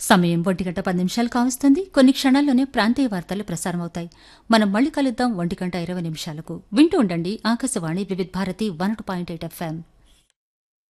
సమయం 1:10 కావస్తుంది. కొన్ని క్షణాల్లోనే ప్రాంతీయ వార్తలు ప్రసారమవుతాయి. మనం మళ్ళీ కలుద్దాం 1:20 వింటూ ఉండండి ఆకాశవాణి వివిధ భారతి 102.8 FM.